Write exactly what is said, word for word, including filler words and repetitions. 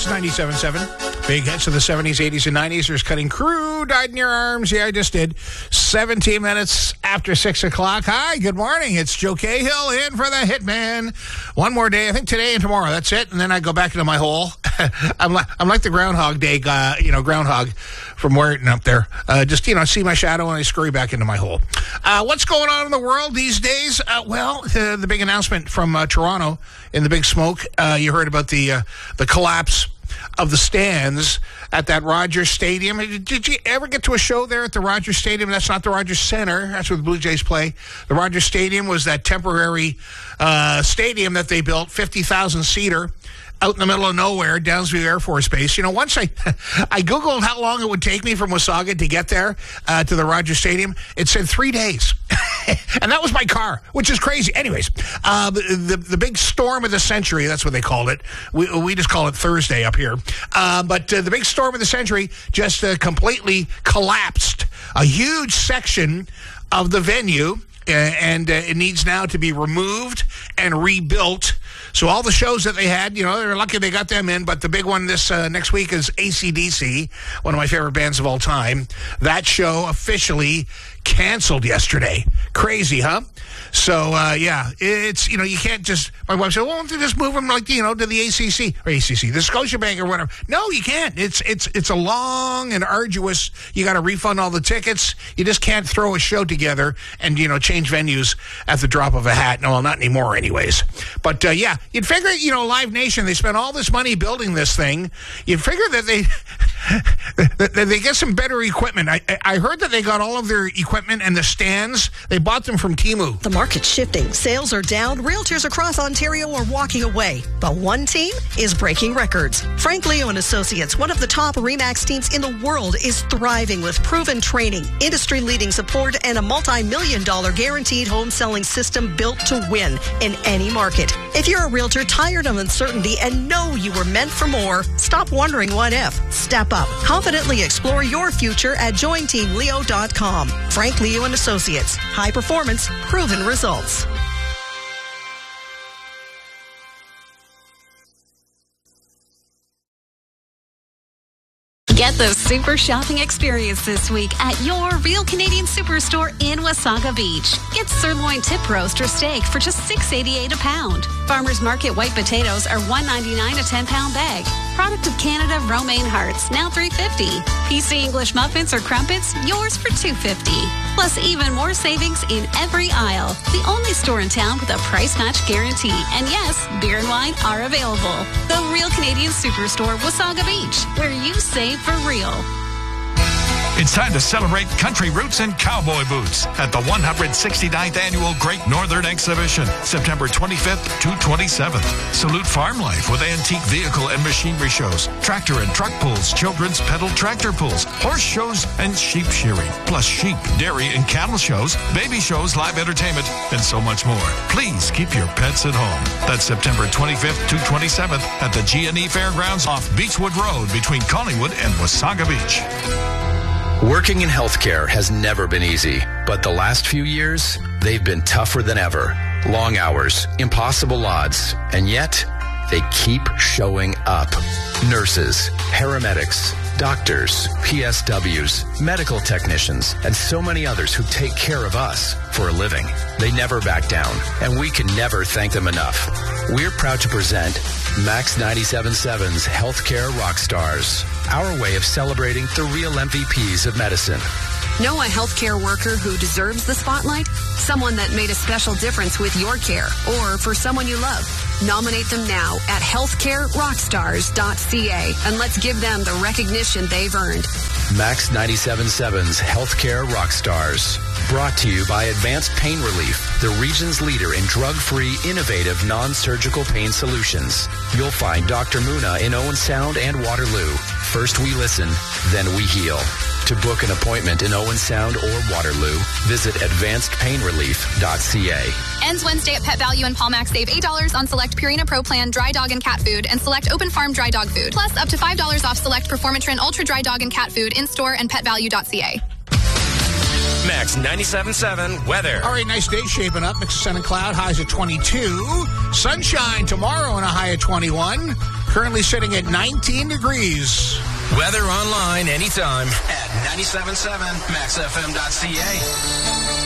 Max ninety-seven point seven. Big hits of the seventies, eighties, and nineties. There's Cutting Crew, Died in Your Arms. Yeah, I just did. seventeen minutes after six o'clock. Hi, good morning. It's Joe Cahill in for the Hitman. One more day. I think today and tomorrow. That's it. And then I go back into my hole. I'm, like, I'm like the Groundhog Day guy, you know, groundhog from Warrington up there. Uh, just, you know, see my shadow and I scurry back into my hole. Uh, what's going on in the world these days? Uh, well, uh, the big announcement from uh, Toronto in the Big Smoke. Uh, you heard about the uh, the collapse of the stands at that Rogers Stadium. Did you ever get to a show there at the Rogers Stadium? That's not the Rogers Center. That's where the Blue Jays play. The Rogers Stadium was that temporary uh, stadium that they built, fifty thousand seater, out in the middle of nowhere, Downsview Air Force Base. You know, once I I Googled how long it would take me from Wasaga to get there uh, to the Rogers Stadium, it said three days. And that was my car, which is crazy. Anyways, uh, the, the big storm of the century, that's what they called it. We, we just call it Thursday up here. Uh, but uh, the big storm of the century just uh, completely collapsed a huge section of the venue, uh, and uh, it needs now to be removed and rebuilt. So all the shows that they had, you know, they're lucky they got them in, but the big one this uh, next week is A C D C, one of my favorite bands of all time. That show officially canceled yesterday. Crazy, huh? So, uh, yeah, it's, you know, you can't just, my wife said, well, why don't you just move them, like, you know, to the A C C, or A C C, the Scotiabank or whatever. No, you can't. It's, it's, it's a long and arduous, you got to refund all the tickets. You just can't throw a show together and, you know, change venues at the drop of a hat. No, well, not anymore anyways. But, uh, yeah, you'd figure, you know, Live Nation, they spent all this money building this thing. You'd figure that they, that they get some better equipment. I, I heard that they got all of their equipment and the stands, they bought them from Temu. The market's shifting. Sales are down. Realtors across Ontario are walking away. But one team is breaking records. Frank Leo and Associates, one of the top RE/MAX teams in the world, is thriving with proven training, industry-leading support, and a multi-million dollar guaranteed home selling system built to win in any market. If you're a realtor tired of uncertainty and know you were meant for more, stop wondering what if. Step up. Confidently explore your future at join team leo dot com. Frank Leo and Associates. High performance, proven results. Get the super shopping experience this week at your Real Canadian Superstore in Wasaga Beach. Get sirloin tip roast or steak for just six eighty-eight a pound. Farmers Market white potatoes are one ninety-nine a ten pound bag. Product of Canada romaine hearts, now three fifty. P C English muffins or crumpets, yours for two fifty. Plus even more savings in every aisle. The only store in town with a price match guarantee. And yes, beer and wine are available. The Real Canadian Superstore, Wasaga Beach, where you save for real. It's time to celebrate country roots and cowboy boots at the one hundred sixty-ninth Annual Great Northern Exhibition, September twenty-fifth to twenty-seventh. Salute farm life with antique vehicle and machinery shows, tractor and truck pulls, children's pedal tractor pulls, horse shows, and sheep shearing, plus sheep, dairy, and cattle shows, baby shows, live entertainment, and so much more. Please keep your pets at home. That's September twenty-fifth to twenty-seventh at the G and E Fairgrounds off Beechwood Road between Collingwood and Wasaga Beach. Working in healthcare has never been easy, but the last few years, they've been tougher than ever. Long hours, impossible odds, and yet they keep showing up. Nurses, paramedics, doctors, P S Ws, medical technicians, and so many others who take care of us for a living. They never back down, and we can never thank them enough. We're proud to present Max ninety-seven point seven's Healthcare Rockstars, our way of celebrating the real M V Ps of medicine. Know a healthcare worker who deserves the spotlight? Someone that made a special difference with your care or for someone you love. Nominate them now at healthcare rockstars dot c a and let's give them the recognition they've earned. Max ninety-seven point seven's Healthcare Rockstars. Brought to you by Advanced Pain Relief, the region's leader in drug-free, innovative, non-surgical pain solutions. You'll find Doctor Muna in Owen Sound and Waterloo. First we listen, then we heal. To book an appointment in Owen Sound or Waterloo, visit advanced pain relief dot c a. Ends Wednesday at Pet Value and Palmax. Save eight dollars on select Purina Pro Plan dry dog and cat food and select Open Farm dry dog food. Plus up to five dollars off select Performatrin Ultra dry dog and cat food in-store and pet value dot c a. Max ninety-seven point seven weather. All right, nice day shaping up. Mix of sun and cloud. Highs at twenty-two. Sunshine tomorrow and a high at twenty-one. Currently sitting at nineteen degrees. Weather online anytime at nine seven seven max f m dot c a.